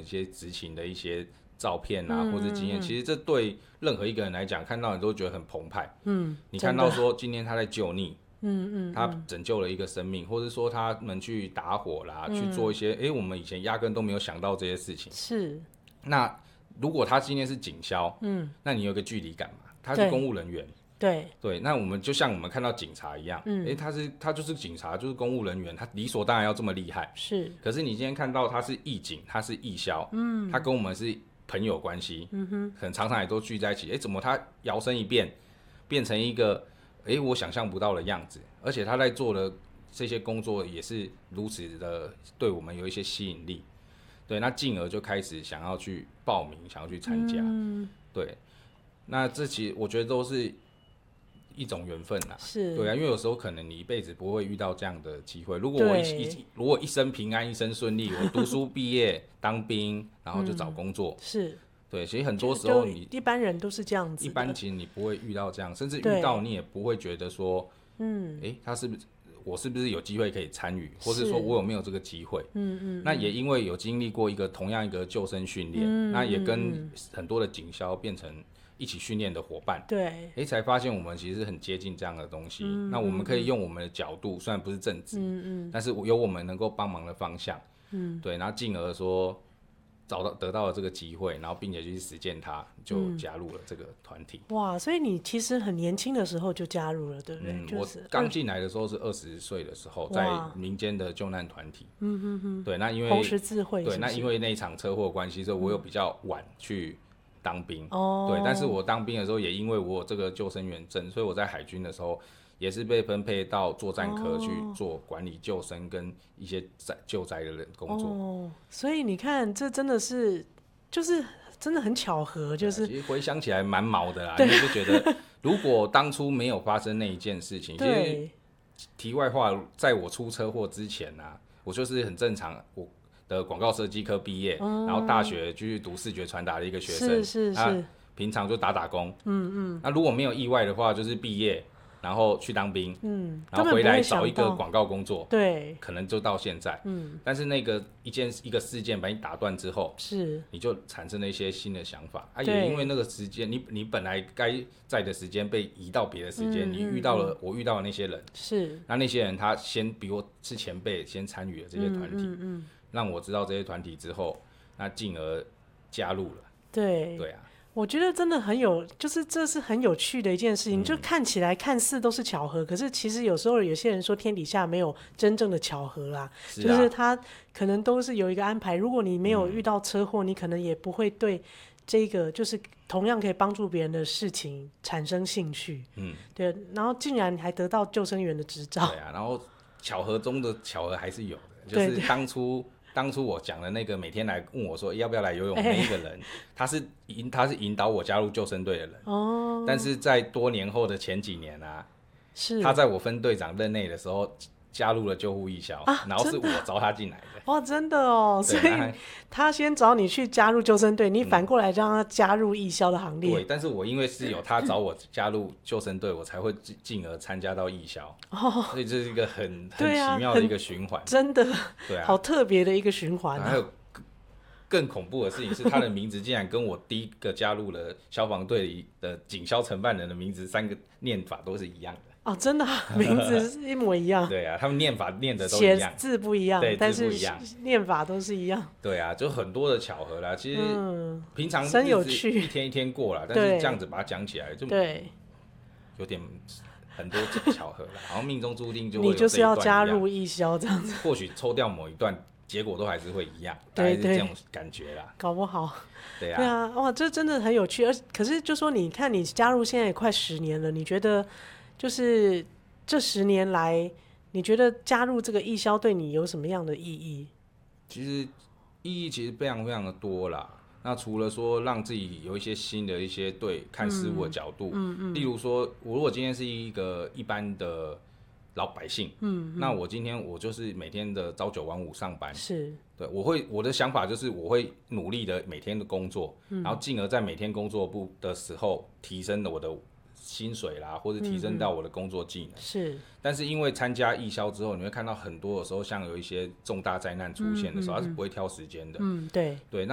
一些执勤的一些照片啊，或者经验，其实这对任何一个人来讲，看到你都觉得很澎湃。你看到说今天他在救溺，他拯救了一个生命，或者说他们去打火啦，去做一些我们以前压根都没有想到这些事情。是。那如果他今天是警消，那你有一个距离感嘛？他是公务人员。对，那我们就像我们看到警察一样，他就是警察，就是公务人员，他理所当然要这么厉害。是。可是你今天看到他是义警，他是义消，他跟我们是朋友关系，可能常常也都聚在一起。怎么他摇身一变，变成一个我想象不到的样子？而且他在做的这些工作也是如此的对我们有一些吸引力。对，那进而就开始想要去报名，想要去参加。对，那这其实我觉得都是一种缘分啦。是。对啊，因为有时候可能你一辈子不会遇到这样的机会。如果我一生平安，一生顺利，我读书毕业，当兵，然后就找工作。是。对，其实很多时候你一般人都是这样子的。 一般其实你不会遇到这样，甚至遇到你也不会觉得说，他是不是我是不是有机会可以参与，或是说我有没有这个机会？那也因为有经历过同样一个救生训练，那也跟很多的警消变成一起训练的伙伴。对，才发现我们其实很接近这样的东西。那我们可以用我们的角度，虽然不是正职，但是有我们能够帮忙的方向。对，然后进而说得到了这个机会，然后并且去实践它，就加入了这个团体。 哇，所以你其实很年轻的时候就加入了，对不对？ 我刚进来的时候是20岁的时候，在民间的救难团体。对，那因为红十字会是不是？ 对，那因为那一场车祸关系，所以我有比较晚去当兵。对，但是我当兵的时候也因为我有这个救生员证，所以我在海军的时候也是被分配到作战科去做管理救生跟一些救灾的人工作。 所以你看，这真的是就是真的很巧合，就是其实回想起来蛮毛的啦，因为就觉得如果当初没有发生那一件事情，其实题外话，在我出车祸之前啊，我就是很正常，我的广告设计科毕业，然后大学继续读视觉传达的一个学生，是，平常就打工。那如果没有意外的话，就是毕业。然后去当兵，然后回来找一个广告工作， 对， 可能就到现在，但是那个一个事件把你打断之后，是，你就产生了一些新的想法，也因为那个时间，你本来该在的时间被移到别的时间，你我遇到了那些人，是，那些人他先比我是前辈，先参与了这些团体，让我知道这些团体之后，那进而加入了，对啊。 我觉得真的很有，就是这是很有趣的一件事情，就看起来看似都是巧合，可是其实有时候有些人说天底下没有真正的巧合啦，就是他可能都是有一个安排。如果你没有遇到车祸，你可能也不会对这个就是同样可以帮助别人的事情产生兴趣。对，然后竟然还得到救生员的执照。 对啊，然后巧合中的巧合还是有的，就是当初我讲的那个每天来问我说要不要来游泳的那一个人，他是引导我加入救生队的人。但是在多年后的前几年啊，他在我分队长任内的时候加入了救护义消，然后是我找他进来的。 真的哦，所以他先找你去加入救生队，你反过来让他加入义消的行列。 对，但是我因为是有他找我加入救生队，我才会进而参加到义消。所以这是一个很奇妙的一个循环。 真的，对啊，好特别的一个循环。 还有更恐怖的事情是，他的名字竟然跟我第一个加入了消防队的警消承办人的名字3个念法都是一样的。 真的名字是一模一样。 对啊，他们念法念的都一样， 写字不一样， 对， 但是念法都是一样。 对啊，就很多的巧合啦。其实平常真有趣， 一天一天过啦，但是这样子把它讲起来，就有点很多巧合啦。然后命中注定就会有这一段一样， 你就是要加入义消这样子。 或许抽掉某一段，结果都还是会一样，大概是这种感觉啦。 搞不好。 对啊， 哇，这真的很有趣。可是就说你看，你加入现在也快10年了，你觉得？就是这10年来，你觉得加入这个义消对你有什么样的意义？ 其实意义其实非常非常的多啦。那除了说让自己有一些新的一些对看事物的角度，例如说，我如果今天是一个一般的老百姓，那我今天我就是每天的朝9晚5上班，是对，我的想法就是我会努力的每天的工作，然后进而在每天工作的时候提升了我的薪水啦，或者提升到我的工作技能。是，但是因为参加义消之后，你会看到很多的时候，像有一些重大灾难出现的时候，它是不会挑时间的。对。